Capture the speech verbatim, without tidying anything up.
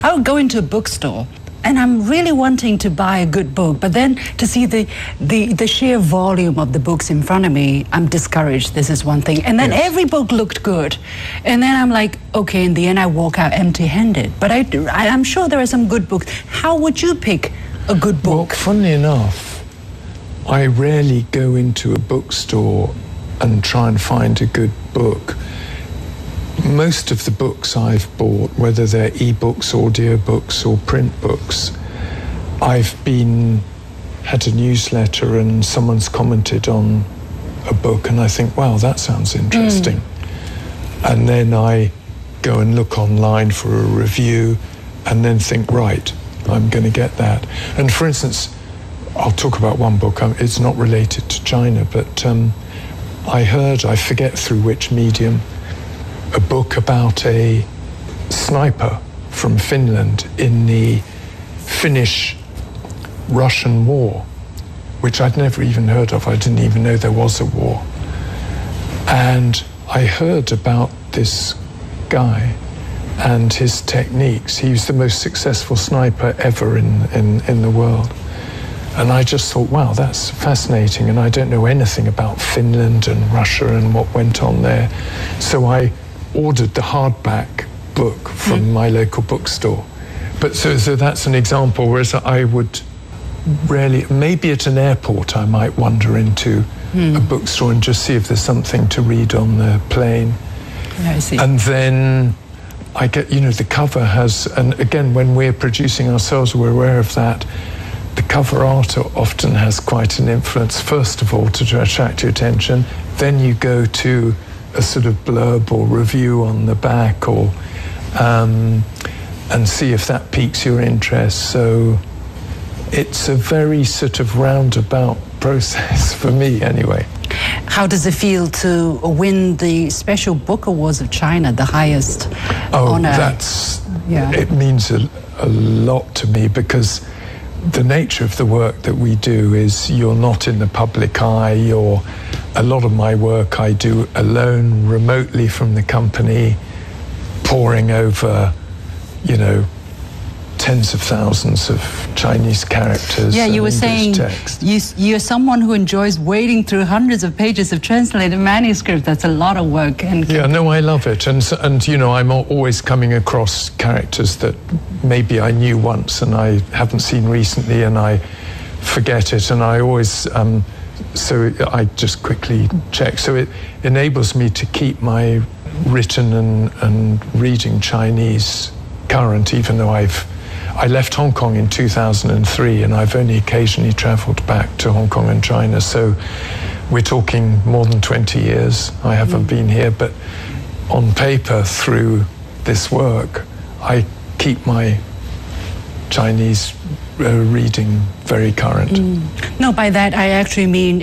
I would go into a bookstore and I'm really wanting to buy a good book, but then to see the, the, the sheer volume of the books in front of me, I'm discouraged. This is one thing. And then yes. every book looked good. And then I'm like, okay, in the end I walk out empty-handed. But I, I, I'm sure there are some good books. How would you pick a good book? Well, funnily enough, I rarely go into a bookstore and try and find a good book. Most of the books I've bought, whether they're e-books, audio books or print books, I've been had a newsletter and someone's commented on a book and I think, wow, that sounds interesting. Mm. And then I go and look online for a review and then think, right, I'm going to get that. And for instance, I'll talk about one book. Um, it's not related to China, but um, I heard, I forget through which medium, a book about a sniper from Finland in the Finnish-Russian War, which I'd never even heard of. I didn't even know there was a war. And I heard about this guy and his techniques. He was the most successful sniper ever in, in, in the world. And I just thought, wow, that's fascinating. And I don't know anything about Finland and Russia and what went on there. So I ordered the hardback book from mm. my local bookstore. But so, so that's an example, whereas I would rarely, maybe at an airport I might wander into mm. a bookstore and just see if there's something to read on the plane. Yeah, I see. And then I get, you know, the cover has, and again, when we're producing ourselves, we're aware of that. The cover art often has quite an influence, first of all, to attract your attention. Then you go to a sort of blurb or review on the back, or um, and see if that piques your interest. So it's a very sort of roundabout process for me, anyway. How does it feel to win the Special Book Awards of China, the highest oh, honor? That's, yeah. It means a, a lot to me, because the nature of the work that we do is you're not in the public eye. You're, a lot of my work I do alone, remotely from the company, poring over, you know, tens of thousands of Chinese characters. Yeah, you were English saying text. You, you're someone who enjoys wading through hundreds of pages of translated manuscript. That's a lot of work. And yeah, no, I love it. And, and you know, I'm always coming across characters that maybe I knew once and I haven't seen recently, and I forget it. And I always, um, so I just quickly check. So it enables me to keep my written and, and reading Chinese current, even though I've I left Hong Kong in two thousand three and I've only occasionally travelled back to Hong Kong and China, so we're talking more than twenty years I haven't mm. been here, but on paper, through this work, I keep my Chinese uh, reading very current. Mm. No, by that I actually mean